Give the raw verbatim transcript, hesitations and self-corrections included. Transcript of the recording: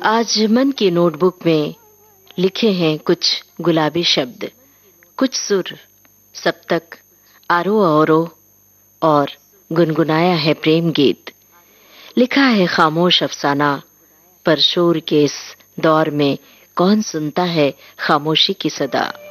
आज मन की नोटबुक में लिखे हैं कुछ गुलाबी शब्द, कुछ सुर, सप्तक, आरोह अवरोह और गुनगुनाया है प्रेम गीत। लिखा है खामोश अफसाना, पर शोर के इस दौर में कौन सुनता है खामोशी की सदा।